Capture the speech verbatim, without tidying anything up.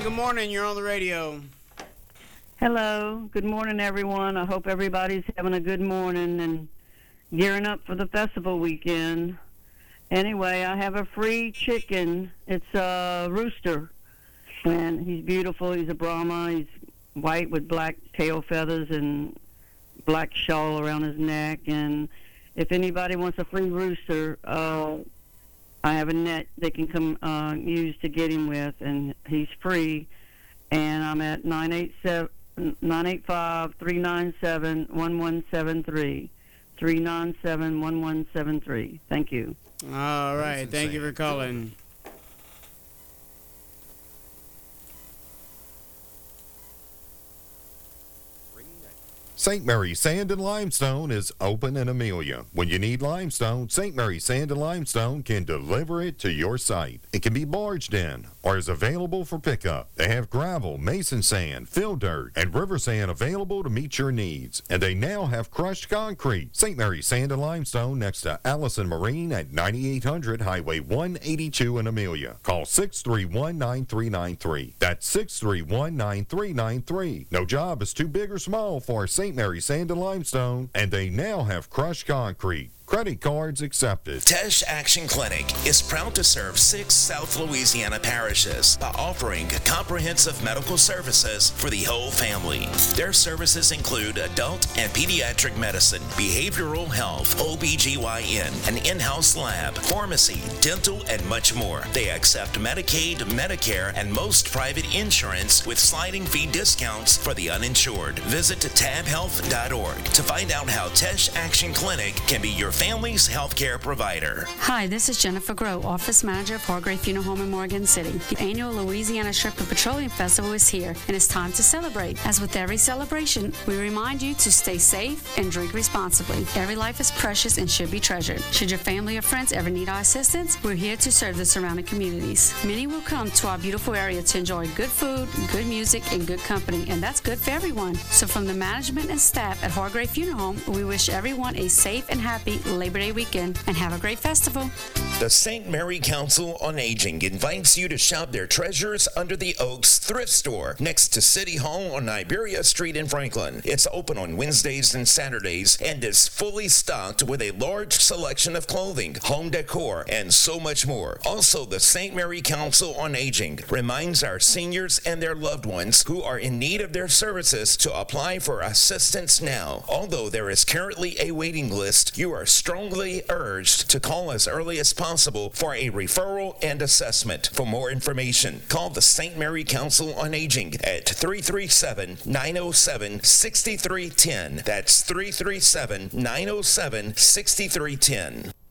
Good morning. You're on the radio. Hello. Good morning, everyone. I hope everybody's having a good morning and gearing up for the festival weekend. Anyway, I have a free chicken. It's a rooster. And he's beautiful. He's a Brahma. He's white with black tail feathers and black shawl around his neck. And if anybody wants a free rooster, uh, I have a net they can come uh, use to get him with, and he's free. And I'm at nine eight five, three nine seven, one one seven three. three nine seven, one one seven three. Thank you. All right. Thank you for calling. Saint Mary Sand and Limestone is open in Amelia. When you need limestone, Saint Mary Sand and Limestone can deliver it to your site. It can be barged in or is available for pickup. They have gravel, mason sand, fill dirt, and river sand available to meet your needs. And they now have crushed concrete. Saint Mary Sand and Limestone next to Allison Marine at ninety-eight hundred Highway one eighty-two in Amelia. Call six three one, nine three nine three. That's six three one, nine three nine three. No job is too big or small for Saint Mary Sand and Limestone, and they now have crushed concrete. Credit cards accepted. Tesh Action Clinic is proud to serve six South Louisiana parishes by offering comprehensive medical services for the whole family. Their services include adult and pediatric medicine, behavioral health, O B G Y N, an in-house lab, pharmacy, dental, and much more. They accept Medicaid, Medicare, and most private insurance with sliding fee discounts for the uninsured. Visit tab health dot org to find out how Tesh Action Clinic can be your family's healthcare provider. Hi, this is Jennifer Groh, Office Manager of Hargrave Funeral Home in Morgan City. The annual Louisiana Strip and Petroleum Festival is here, and it's time to celebrate. As with every celebration, we remind you to stay safe and drink responsibly. Every life is precious and should be treasured. Should your family or friends ever need our assistance, we're here to serve the surrounding communities. Many will come to our beautiful area to enjoy good food, good music, and good company, and that's good for everyone. So from the management and staff at Hargrave Funeral Home, we wish everyone a safe and happy Labor Day weekend and have a great festival. The Saint Mary Council on Aging invites you to shop their Treasures Under the Oaks thrift store next to City Hall on Iberia Street in Franklin. It's open on Wednesdays and Saturdays and is fully stocked with a large selection of clothing, home decor, and so much more. Also, the Saint Mary Council on Aging reminds our seniors and their loved ones who are in need of their services to apply for assistance now. Although there is currently a waiting list, you are strongly urged to call as early as possible for a referral and assessment. For more information, call the Saint Mary Council on Aging at three three seven, nine oh seven, six three one oh. That's three three seven, nine oh seven, six three one oh.